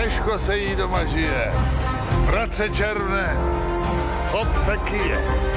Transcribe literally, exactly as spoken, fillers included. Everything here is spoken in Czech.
těžko se jí doma žije. Bratře Červné, chod se kyje.